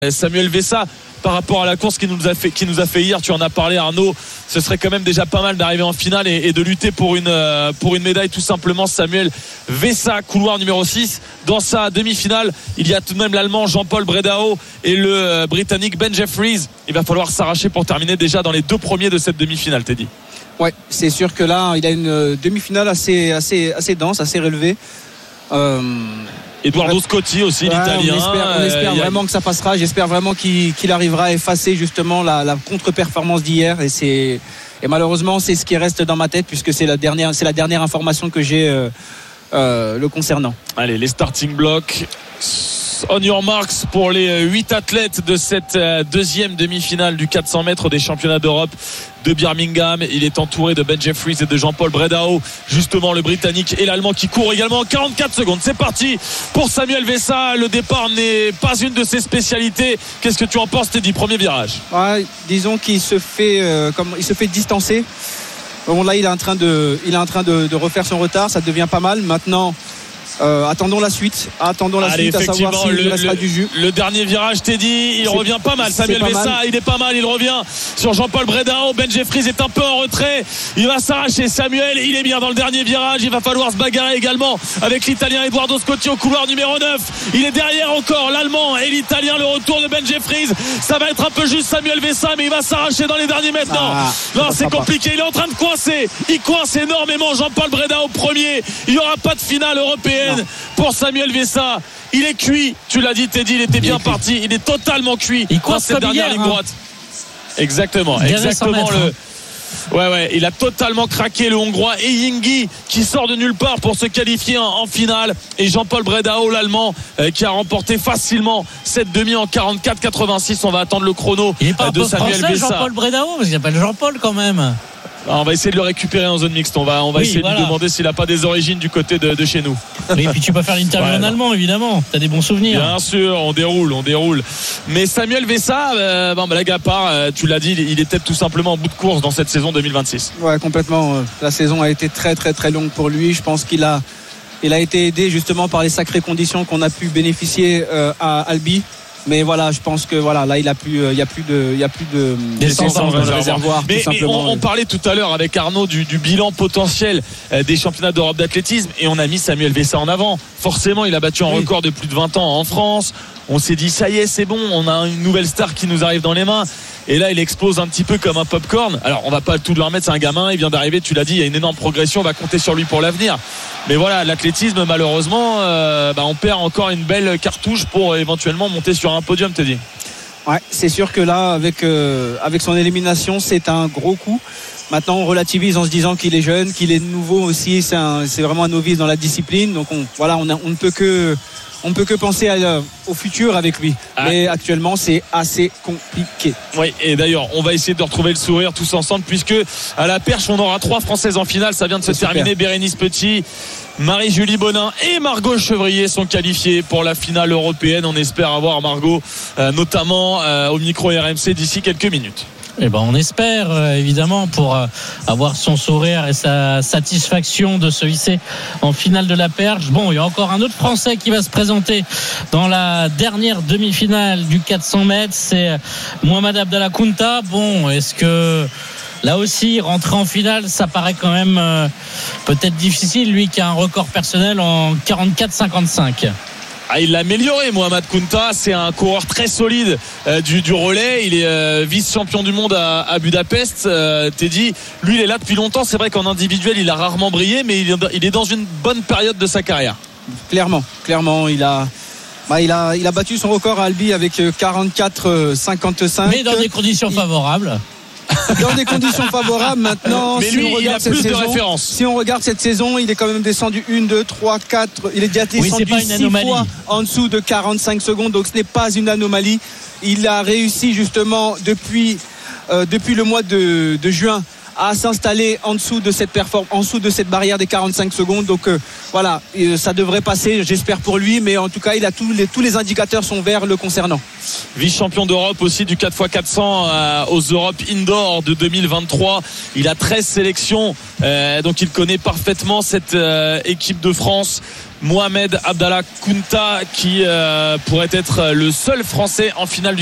Samuel Vessa par rapport à la course qui nous a fait hier, tu en as parlé Arnaud, ce serait quand même déjà pas mal d'arriver en finale et de lutter pour une médaille tout simplement. Samuel Vessa, couloir numéro 6. Dans sa demi-finale, il y a tout de même l'Allemand Jean-Paul Bredao et le Britannique Ben Jeffries. Il va falloir s'arracher pour terminer déjà dans les deux premiers de cette demi-finale, Teddy. Ouais, c'est sûr que là il a une demi-finale assez dense, assez relevée. Eduardo Scotti aussi, l'Italien. On espère vraiment que ça passera. J'espère vraiment qu'il arrivera à effacer justement la contre-performance d'hier. Et malheureusement, c'est ce qui reste dans ma tête puisque c'est la dernière information que j'ai le concernant. Allez, les starting blocks. On your marks pour les 8 athlètes de cette deuxième demi-finale du 400 mètres des championnats d'Europe de Birmingham. Il est entouré de Ben Jeffries et de Jean-Paul Bredao, justement le Britannique et l'Allemand qui courent également. 44 secondes, c'est parti pour Samuel Vessa. Le départ n'est pas une de ses spécialités. Qu'est-ce que tu en penses, Teddy? Premier virage. Ouais, disons qu'il se fait distancer. Bon, là il est en train de refaire son retard, ça devient pas mal maintenant. Attendons la suite, à savoir s'il restera du jus. Le dernier virage, Teddy, il revient pas mal. Samuel Vessa, il est pas mal, il revient sur Jean-Paul Bredao. Ben Jeffries est un peu en retrait, il va s'arracher. Samuel, il est bien dans le dernier virage. Il va falloir se bagarrer également avec l'Italien Eduardo Scotti au couloir numéro 9. Il est derrière encore l'Allemand et l'Italien. Le retour de Ben Jeffries, ça va être un peu juste Samuel Vessa, mais il va s'arracher dans les derniers mètres. Non, c'est compliqué, il est en train de coincer. Il coince énormément Jean-Paul Bredao premier. Il n'y aura pas de finale européenne pour Samuel Vessa. Il est cuit, tu l'as dit Teddy, il était bien parti, il est totalement cuit dans cette dernière ligne droite. Exactement Ouais, il a totalement craqué le Hongrois Eyingi qui sort de nulle part pour se qualifier en finale, et Jean-Paul Bredao l'Allemand qui a remporté facilement cette demi en 44-86. On va attendre le chrono de Samuel Vessa. Jean-Paul Bredao, parce qu'il s'appelle Jean-Paul quand même. On va essayer de le récupérer en zone mixte. On va essayer de lui demander s'il n'a pas des origines du côté de chez nous. Oui, et puis tu peux faire l'interview en allemand, évidemment. T'as des bons souvenirs. Bien sûr, on déroule. Mais Samuel Vessa, blague à part, tu l'as dit, il était tout simplement en bout de course dans cette saison 2026. Ouais, complètement. La saison a été très très très longue pour lui. Je pense qu'il a été aidé justement par les sacrées conditions qu'on a pu bénéficier à Albi. Mais voilà, je pense que là il y a plus de d'essence dans le réservoir. Mais on parlait tout à l'heure avec Arnaud du bilan potentiel des championnats d'Europe d'athlétisme, et on a mis Samuel Vessa en avant. Forcément, il a battu un record de plus de 20 ans en France. On s'est dit ça y est, c'est bon, on a une nouvelle star qui nous arrive dans les mains. Et là il explose un petit peu comme un popcorn. Alors on va pas tout le remettre, c'est un gamin, il vient d'arriver, tu l'as dit, il y a une énorme progression, on va compter sur lui pour l'avenir. Mais voilà, l'athlétisme malheureusement on perd encore une belle cartouche pour éventuellement monter sur un podium, Teddy. Ouais, c'est sûr que là avec son élimination, c'est un gros coup. Maintenant on relativise en se disant qu'il est jeune, qu'il est nouveau aussi, c'est vraiment un novice dans la discipline. Donc on ne peut que penser au futur avec lui. Mais actuellement c'est assez compliqué. Oui, et d'ailleurs on va essayer de retrouver le sourire tous ensemble, puisque à la perche on aura 3 Françaises en finale. Ça vient de se terminer. Bérénice Petit, Marie-Julie Bonin et Margot Chevrier sont qualifiées pour la finale européenne. On espère avoir Margot notamment au micro RMC d'ici quelques minutes. On espère évidemment pour avoir son sourire et sa satisfaction de se hisser en finale de la perche. Bon, il y a encore un autre Français qui va se présenter dans la dernière demi-finale du 400 mètres, c'est Mohamed Abdallah Kounta. Bon, est-ce que là aussi rentrer en finale, ça paraît quand même peut-être difficile, lui qui a un record personnel en 44-55. Il l'a amélioré, Mohamed Kounta. C'est un coureur très solide du relais. Il est vice-champion du monde à Budapest. Teddy, lui, il est là depuis longtemps. C'est vrai qu'en individuel, il a rarement brillé, mais il est dans une bonne période de sa carrière. Clairement, il a battu son record à Albi avec 44-55. Mais dans des conditions favorables. Dans des conditions favorables maintenant. Mais lui, il a plus de références. Si on regarde cette saison, il est quand même descendu 1, 2, 3, 4. Il est déjà descendu 6 fois en dessous de 45 secondes. Donc ce n'est pas une anomalie. Il a réussi justement depuis le mois de juin à s'installer en dessous de cette barrière des 45 secondes. Donc voilà, ça devrait passer, j'espère pour lui, mais en tout cas, il a tous les indicateurs sont verts le concernant. Vice-champion d'Europe aussi du 4x400 aux Europes Indoor de 2023. Il a 13 sélections, donc il connaît parfaitement cette équipe de France. Mohamed Abdallah Kounta qui pourrait être le seul Français en finale du